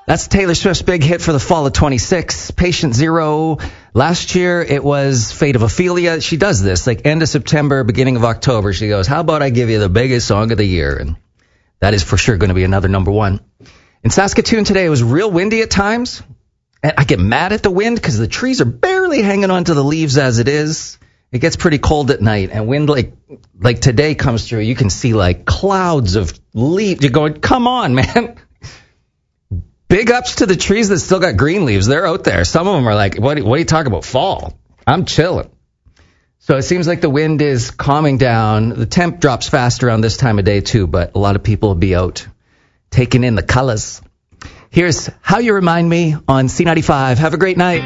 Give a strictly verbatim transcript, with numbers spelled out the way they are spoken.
That's Taylor Swift's big hit for the fall of twenty-six, Patient Zero. Last year, it was Fate of Ophelia. She does this, like end of September, beginning of October. She goes, how about I give you the biggest song of the year? And that is for sure going to be another number one. In Saskatoon today, it was real windy at times. And I get mad at the wind because the trees are barely hanging on to the leaves as it is. It gets pretty cold at night, and wind like like today comes through. You can see like clouds of leaves. You're going, come on, man. Big ups to the trees that still got green leaves. They're out there. Some of them are like, what, what are you talking about? Fall. I'm chilling. So it seems like the wind is calming down. The temp drops fast around this time of day, too, but a lot of people will be out taking in the colors. Here's How You Remind Me on C ninety-five. Have a great night.